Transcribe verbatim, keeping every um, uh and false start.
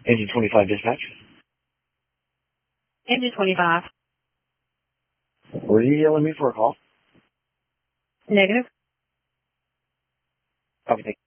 Engine twenty-five dispatch. Engine twenty-five. Were you yelling me for a call? Negative. Okay.